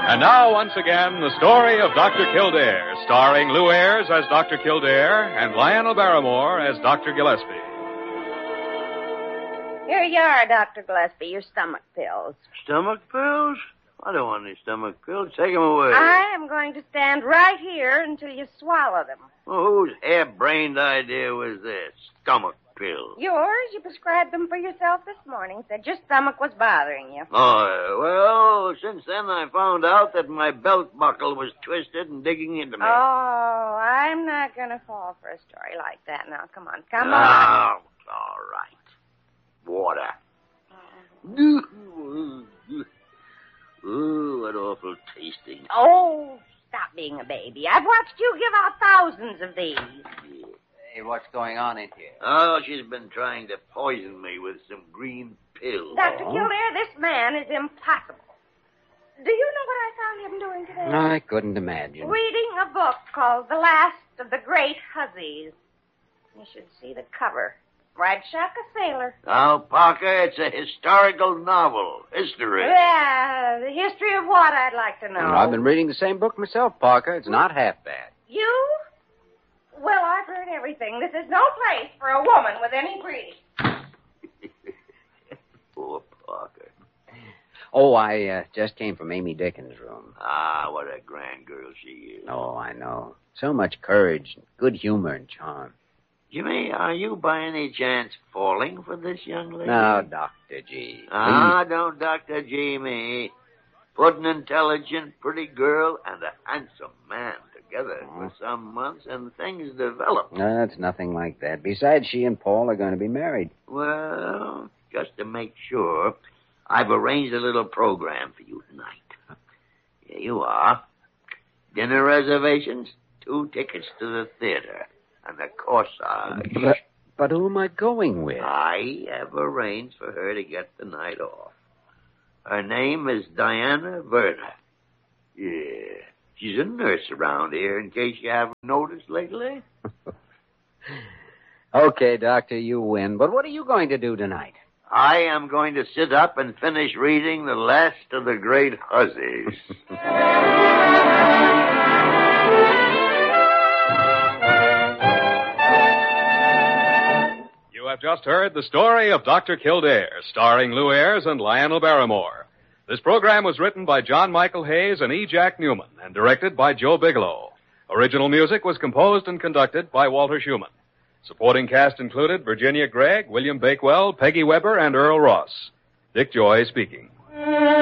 And now, once again, the story of Dr. Kildare, starring Lou Ayres as Dr. Kildare and Lionel Barrymore as Dr. Gillespie. Here you are, Dr. Gillespie, your stomach pills. Stomach pills? I don't want any stomach pills. Take them away. I am going to stand right here until you swallow them. Well, whose harebrained idea was this? Stomach pills. Yours? You prescribed them for yourself this morning. Said your stomach was bothering you. Oh, well, since then I found out that my belt buckle was twisted and digging into me. Oh, I'm not going to fall for a story like that. Now, come on. Oh, all right. Water. Ooh, what awful tasting. Oh, stop being a baby. I've watched you give out thousands of these. Hey, what's going on in here? Oh, she's been trying to poison me with some green pills. Dr. Kildare, this man is impossible. Do you know what I found him doing today? I couldn't imagine. Reading a book called The Last of the Great Hussies. You should see the cover. Bradshaw a sailor. Now, Parker, it's a historical novel. History. Yeah, the history of what, I'd like to know. I've been reading the same book myself, Parker. It's not half bad. You? Well, I've heard everything. This is no place for a woman with any breeding. Poor Parker. Oh, I just came from Amy Dickens' room. Ah, what a grand girl she is. Oh, I know. So much courage, good humor, and charm. Jimmy, are you by any chance falling for this young lady? Now, Dr. G. Don't Dr. G me. Put an intelligent, pretty girl and a handsome man together for some months, and things develop. No, it's nothing like that. Besides, she and Paul are going to be married. Well, just to make sure, I've arranged a little program for you tonight. Here you are. Dinner reservations, 2 tickets to the theater, and a corsage. But who am I going with? I have arranged for her to get the night off. Her name is Diana Verna. Yeah, she's a nurse around here, in case you haven't noticed lately. Okay, Doctor, you win. But what are you going to do tonight? I am going to sit up and finish reading The Last of the Great Hussies. You have just heard the story of Dr. Kildare, starring Lou Ayres and Lionel Barrymore. This program was written by John Michael Hayes and E. Jack Newman and directed by Joe Bigelow. Original music was composed and conducted by Walter Schumann. Supporting cast included Virginia Gregg, William Bakewell, Peggy Weber, and Earl Ross. Dick Joy speaking.